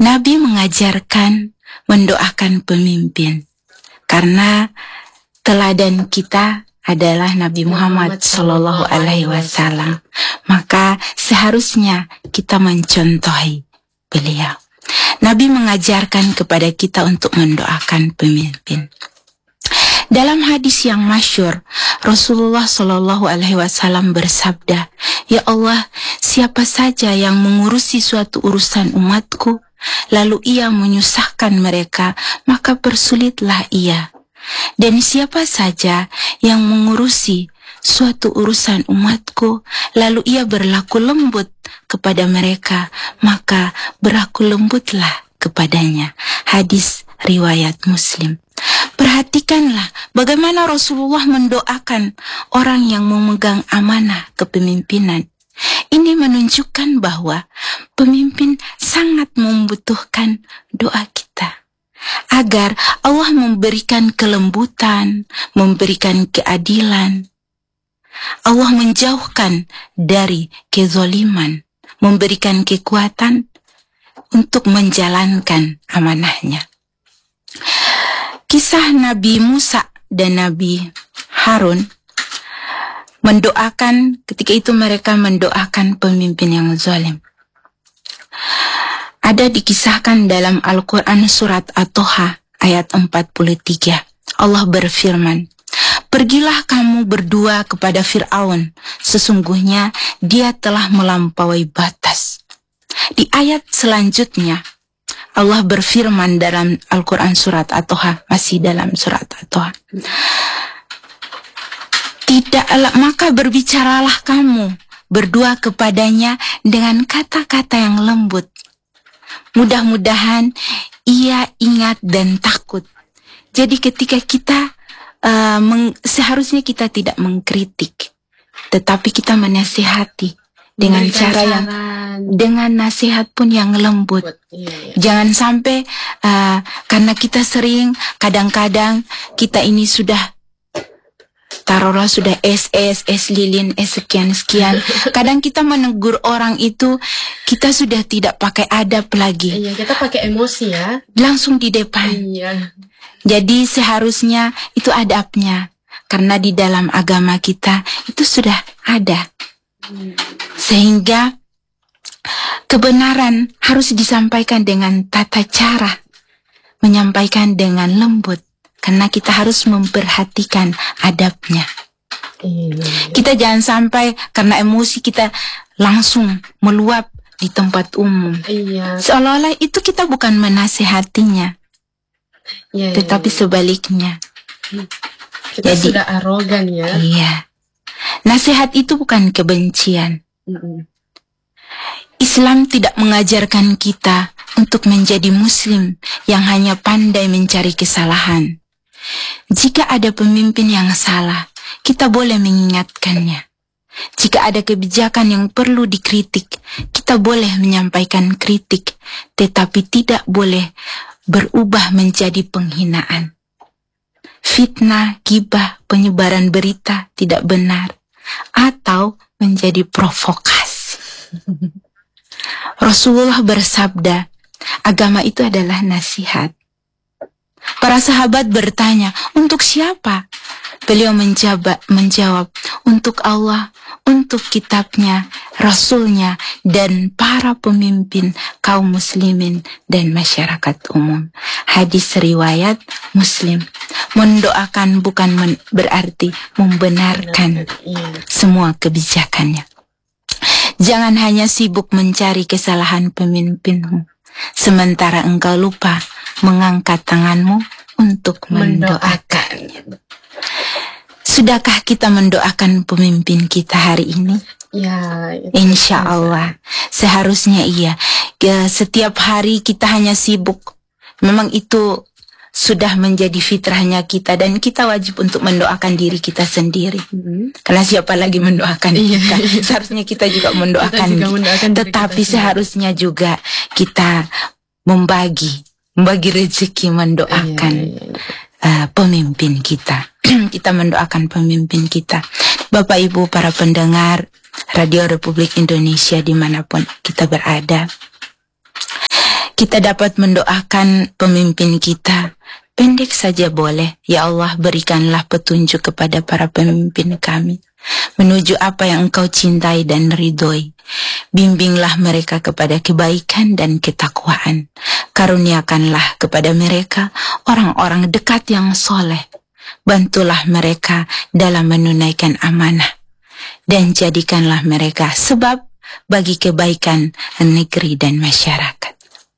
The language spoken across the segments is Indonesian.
Nabi mengajarkan mendoakan pemimpin karena teladan kita adalah Nabi Muhammad Sallallahu Alaihi Wasallam. Maka seharusnya kita mencontohi beliau. Nabi mengajarkan kepada kita untuk mendoakan pemimpin. Dalam hadis yang masyhur, Rasulullah Sallallahu Alaihi Wasallam bersabda, "Ya Allah, siapa saja yang mengurusi suatu urusan umatku, lalu ia menyusahkan mereka, maka persulitlah ia. Dan siapa saja yang mengurusi suatu urusan umatku, lalu ia berlaku lembut kepada mereka, maka berlaku lembutlah kepadanya." Hadis riwayat Muslim. Perhatikanlah bagaimana Rasulullah mendoakan orang yang memegang amanah kepemimpinan. Ini menunjukkan bahwa pemimpin sangat membutuhkan doa kita agar Allah memberikan kelembutan, memberikan keadilan. Allah menjauhkan dari kezaliman, memberikan kekuatan untuk menjalankan amanahnya. Kisah Nabi Musa dan Nabi Harun mendoakan, ketika itu mereka mendoakan pemimpin yang zalim. Ada dikisahkan dalam Al-Quran surat At-Toha ayat 43. Allah berfirman, "Pergilah kamu berdua kepada Fir'aun, sesungguhnya dia telah melampaui batas." Di ayat selanjutnya, Allah berfirman dalam Al-Quran surat At-Toha, masih dalam surat At-Toha, "Tidaklah, maka berbicaralah kamu berdua kepadanya dengan kata-kata yang lembut. Mudah-mudahan ia ingat dan takut." Jadi ketika kita seharusnya kita tidak mengkritik, tetapi kita menasihati dengan cara yang dengan nasihat pun yang lembut. Jangan sampai karena kita sering, kadang-kadang kita ini sudah taruhlah sudah S lilin, sekian. Kadang kita menegur orang itu, kita sudah tidak pakai adab lagi. Iya, kita pakai emosi ya. Langsung di depan. Iya. Jadi seharusnya itu adabnya. Karena di dalam agama kita itu sudah ada. Sehingga kebenaran harus disampaikan dengan tata cara, menyampaikan dengan lembut, karena kita harus memperhatikan adabnya. Kita jangan sampai karena emosi kita langsung meluap di tempat umum. Seolah-olah itu kita bukan menasihatinya, tetapi sebaliknya. Kita jadi, sudah arogan ya. Iya. Nasihat itu bukan kebencian. Islam tidak mengajarkan kita untuk menjadi muslim yang hanya pandai mencari kesalahan. Jika ada pemimpin yang salah, kita boleh mengingatkannya. Jika ada kebijakan yang perlu dikritik, kita boleh menyampaikan kritik, tetapi tidak boleh berubah menjadi penghinaan. Fitnah, gibah, penyebaran berita tidak benar, atau menjadi provokasi. Rasulullah bersabda, agama itu adalah nasihat. Para sahabat bertanya, untuk siapa? Beliau menjawab, untuk Allah, untuk kitabnya, Rasulnya, dan para pemimpin kaum muslimin dan masyarakat umum. Hadis riwayat Muslim. Mendoakan bukan berarti membenarkan semua kebijakannya. Jangan hanya sibuk mencari kesalahan pemimpinmu, sementara engkau lupa mengangkat tanganmu untuk mendoakannya. Sudahkah kita mendoakan pemimpin kita hari ini? Ya, insya Allah. Seharusnya iya. Setiap hari kita hanya sibuk. Memang itu sudah menjadi fitrahnya kita, dan kita wajib untuk mendoakan diri kita sendiri. Karena siapa lagi mendoakan kita? Seharusnya kita juga mendoakan. Tetapi seharusnya juga kita membagi rezeki, mendoakan pemimpin kita. Kita mendoakan pemimpin kita. Bapak Ibu para pendengar Radio Republik Indonesia dimanapun kita berada, Kita dapat mendoakan pemimpin kita. Pendek saja boleh. Ya Allah, berikanlah petunjuk kepada para pemimpin kami menuju apa yang Engkau cintai dan ridhoi. Bimbinglah mereka kepada kebaikan dan ketakwaan. Karuniakanlah kepada mereka orang-orang dekat yang soleh. Bantulah mereka dalam menunaikan amanah. Dan jadikanlah mereka sebab bagi kebaikan negeri dan masyarakat.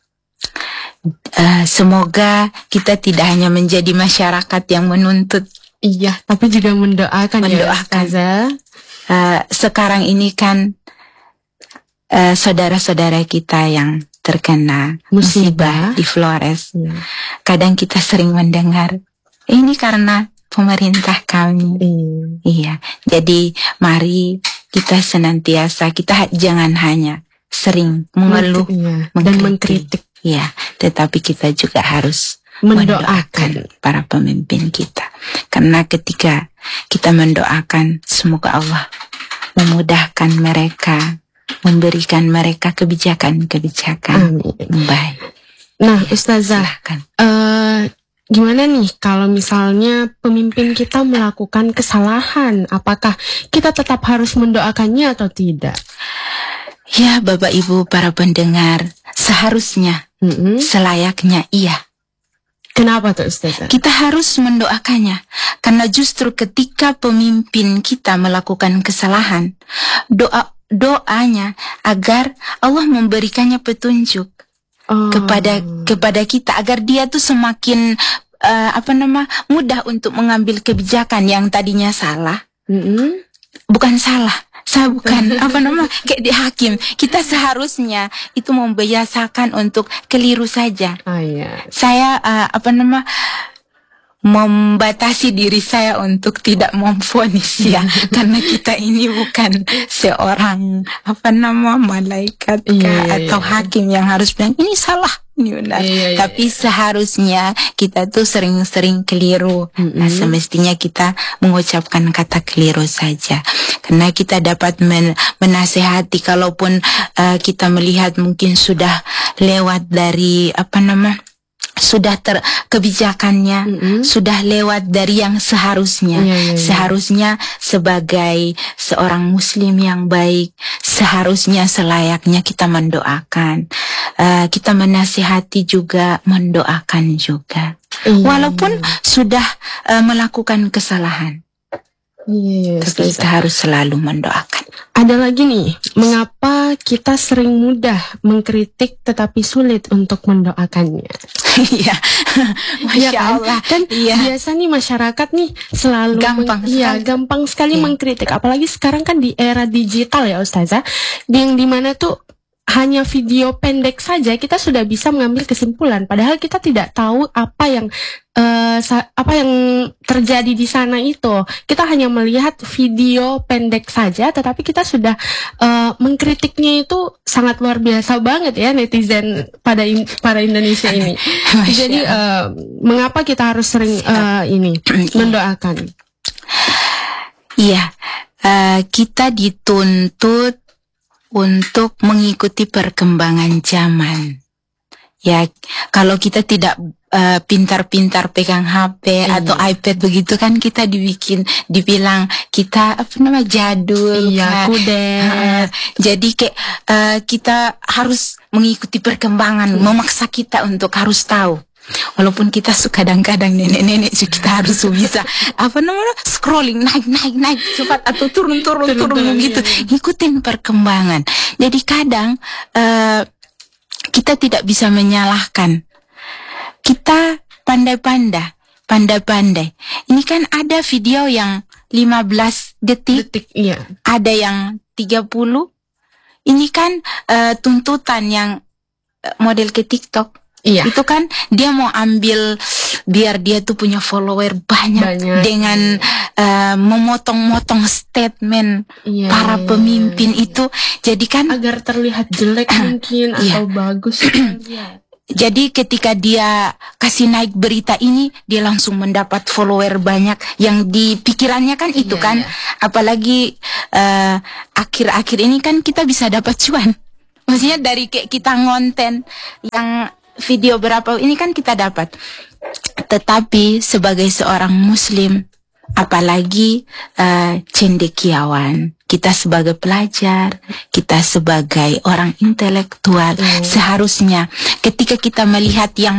Semoga kita tidak hanya menjadi masyarakat yang menuntut. Iya, tapi juga mendoakan. Ya, Ustazah. Sekarang ini kan saudara-saudara kita yang terkena musibah di Flores. Kadang kita sering mendengar, ini karena pemerintah kami. Iya. Jadi mari kita senantiasa, kita jangan hanya sering mengeluh dan mengkritik. Ya, tetapi kita juga harus mendoakan para pemimpin kita. Karena ketika kita mendoakan, semoga Allah memudahkan mereka, memberikan mereka kebijakan-kebijakan baik. Nah, Ustazah, gimana nih kalau misalnya pemimpin kita melakukan kesalahan? Apakah kita tetap harus mendoakannya atau tidak? Ya, Bapak Ibu para pendengar, seharusnya, selayaknya iya. Kenapa tuh, Ustazah? Kita harus mendoakannya. Karena justru ketika pemimpin kita melakukan kesalahan, doanya agar Allah memberikannya petunjuk kepada kita, agar dia tuh semakin mudah untuk mengambil kebijakan yang tadinya salah. Bukan salah. Saya bukan kayak di hakim. Kita seharusnya itu membiasakan untuk keliru saja. Saya membatasi diri saya untuk tidak memvonis ya, karena kita ini bukan seorang malaikat atau hakim yang harus bilang ini salah, ini benar. Tapi seharusnya kita tuh sering-sering keliru. Nah, semestinya kita mengucapkan kata keliru saja, karena kita dapat menasehati. Kalaupun kita melihat mungkin sudah lewat dari sudah kebijakannya sudah lewat dari yang seharusnya. Seharusnya sebagai seorang muslim yang baik, seharusnya selayaknya kita mendoakan, kita menasihati juga, mendoakan juga, walaupun sudah melakukan kesalahan. Tapi kita harus selalu mendoakan. Ada lagi nih, mengapa kita sering mudah mengkritik tetapi sulit untuk mendoakannya? Iya, Masya Allah. Kan biasa nih masyarakat nih selalu gampang sekali mengkritik. Apalagi sekarang kan di era digital ya Ustazah, yang dimana tuh hanya video pendek saja kita sudah bisa mengambil kesimpulan. Padahal kita tidak tahu apa yang terjadi di sana itu. Kita hanya melihat video pendek saja, tetapi kita sudah mengkritiknya itu sangat luar biasa banget ya netizen para Indonesia ini. Jadi mengapa kita harus sering mendoakan? Iya, kita dituntut untuk mengikuti perkembangan zaman. Ya, kalau kita tidak pintar-pintar pegang HP atau iPad begitu kan, kita dibilang kita jadul, kudet. Jadi kayak kita harus mengikuti perkembangan, memaksa kita untuk harus tahu. Walaupun kita kadang-kadang nenek-nenek kita harus bisa scrolling naik cepat atau turun gitu, ikutin perkembangan. Jadi kadang kita tidak bisa menyalahkan. Kita pandai-pandai. Ini kan ada video yang 15 detik, ada yang 30. Ini kan tuntutan yang model ke TikTok. Itu kan dia mau ambil biar dia tuh punya follower banyak. Dengan memotong-motong statement para pemimpin itu. Jadi kan agar terlihat jelek mungkin atau bagus. Jadi ketika dia kasih naik berita ini, dia langsung mendapat follower banyak. Yang di pikirannya kan itu kan. Apalagi akhir-akhir ini kan kita bisa dapat cuan Maksudnya dari kayak kita ngonten yang video berapa ini kan kita dapat. Tetapi sebagai seorang muslim, apalagi cendekiawan, kita sebagai pelajar, kita sebagai orang intelektual, seharusnya ketika kita melihat yang